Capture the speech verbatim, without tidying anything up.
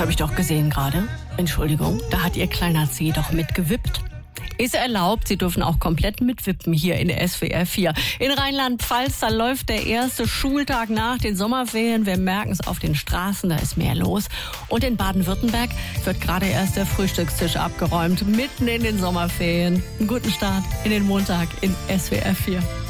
habe ich doch gesehen gerade. Entschuldigung, da hat Ihr kleiner Zeh doch mitgewippt. Ist erlaubt, Sie dürfen auch komplett mitwippen hier in S W R vier. In Rheinland-Pfalz, da läuft der erste Schultag nach den Sommerferien. Wir merken es auf den Straßen, da ist mehr los. Und in Baden-Württemberg wird gerade erst der Frühstückstisch abgeräumt, mitten in den Sommerferien. Einen guten Start in den Montag in S W R vier.